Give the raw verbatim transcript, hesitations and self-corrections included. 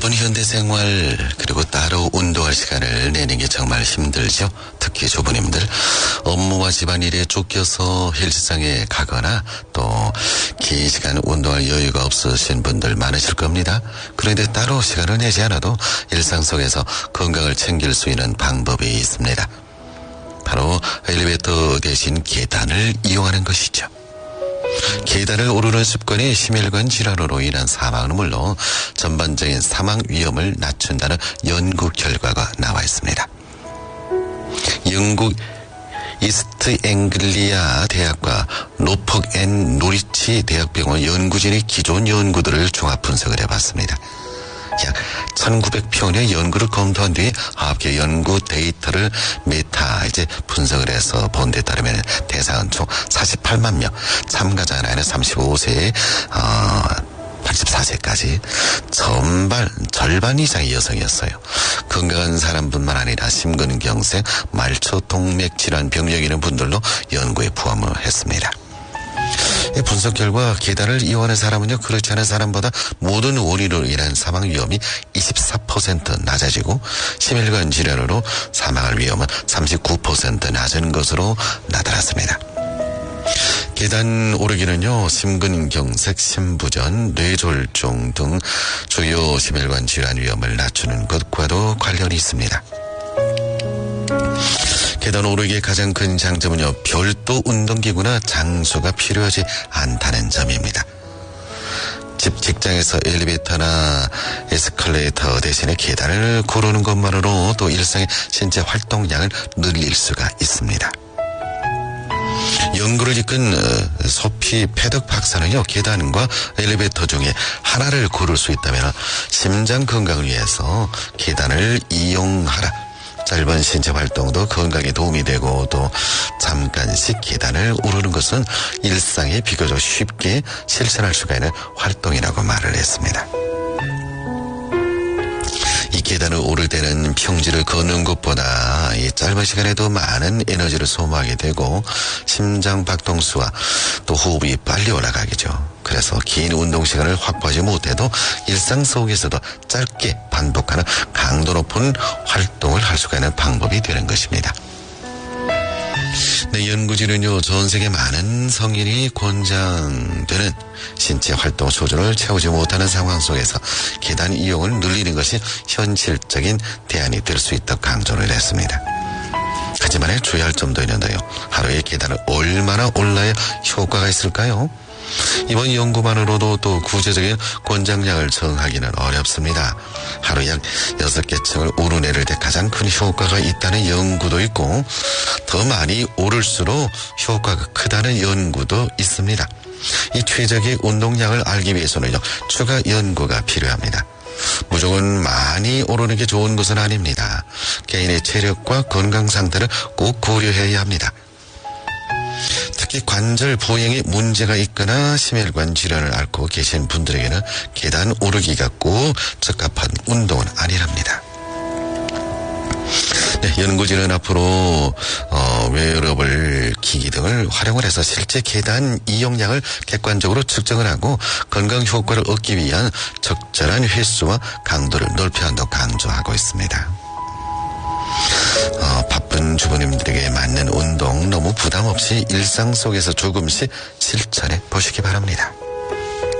바쁜 현대 생활 그리고 따로 운동할 시간을 내는 게 정말 힘들죠. 특히 주부님들 업무와 집안일에 쫓겨서 헬스장에 가거나 또 긴 시간 운동할 여유가 없으신 분들 많으실 겁니다. 그런데 따로 시간을 내지 않아도 일상 속에서 건강을 챙길 수 있는 방법이 있습니다. 바로 엘리베이터 대신 계단을 이용하는 것이죠. 계단을 오르는 습관이 심혈관 질환으로 인한 사망은 물론 전반적인 사망 위험을 낮춘다는 연구 결과가 나와 있습니다. 영국 이스트 앵글리아 대학과 노퍽 앤 노리치 대학병원 연구진이 기존 연구들을 종합 분석을 해봤습니다. 약 천구백 편의 연구를 검토한 뒤 아홉 개 연구 데이터를 메타 이제 분석을 해서 본 데 따르면 대상은 총 사십팔만 명, 참가자 나이는 삼십오 세, 어, 팔십사 세까지 전반 절반 이상이 여성이었어요. 건강한 사람뿐만 아니라 심근경색, 말초 동맥 질환 병력이 있는 분들도 연구에 포함을 했습니다. 분석 결과 계단을 이용하는 사람은요 그렇지 않은 사람보다 모든 원인으로 인한 사망 위험이 이십사 퍼센트 낮아지고 심혈관 질환으로 사망할 위험은 삼십구 퍼센트 낮은 것으로 나타났습니다. 계단 오르기는요 심근경색, 심부전, 뇌졸중 등 주요 심혈관 질환 위험을 낮추는 것과도 관련이 있습니다. 계단 오르기의 가장 큰 장점은요 별도 운동기구나 장소가 필요하지 않다는 점입니다. 집, 직장에서 엘리베이터나 에스컬레이터 대신에 계단을 고르는 것만으로 또 일상의 신체 활동량을 늘릴 수가 있습니다. 연구를 이끈 소피 패덕 박사는요 계단과 엘리베이터 중에 하나를 고를 수 있다면 심장 건강을 위해서 계단을 이용하라. 짧은 신체 활동도 건강에 도움이 되고 또 잠깐씩 계단을 오르는 것은 일상에 비교적 쉽게 실천할 수가 있는 활동이라고 말을 했습니다. 이 계단을 오를 때는 평지를 걷는 것보다 이 짧은 시간에도 많은 에너지를 소모하게 되고 심장 박동수와 또 호흡이 빨리 올라가겠죠. 그래서 긴 운동 시간을 확보하지 못해도 일상 속에서도 짧게 반복하는 강도 높은 활동을 할 수가 있는 방법이 되는 것입니다. 네, 연구진은요 전 세계 많은 성인이 권장되는 신체 활동 수준을 채우지 못하는 상황 속에서 계단 이용을 늘리는 것이 현실적인 대안이 될 수 있다고 강조를 했습니다. 하지만 주의할 점도 있는데요. 하루에 계단을 얼마나 올라야 효과가 있을까요? 이번 연구만으로도 또 구체적인 권장량을 정하기는 어렵습니다. 하루 약 여섯 개 층을 오르내릴 때 가장 큰 효과가 있다는 연구도 있고 더 많이 오를수록 효과가 크다는 연구도 있습니다. 이 최적의 운동량을 알기 위해서는요 추가 연구가 필요합니다. 무조건 많이 오르는 게 좋은 것은 아닙니다. 개인의 체력과 건강 상태를 꼭 고려해야 합니다. 특히 관절 보행에 문제가 있거나 심혈관 질환을 앓고 계신 분들에게는 계단 오르기가 꼭 적합한 운동은 아니랍니다. 네, 연구진은 앞으로 어, 웨어러블 기기 등을 활용을 해서 실제 계단 이용량을 객관적으로 측정을 하고 건강 효과를 얻기 위한 적절한 횟수와 강도를 넓혀야 한다고 강조하고 있습니다. 어, 바쁜 주부님들에게 맞는 운동 너무 부담 없이 일상 속에서 조금씩 실천해 보시기 바랍니다.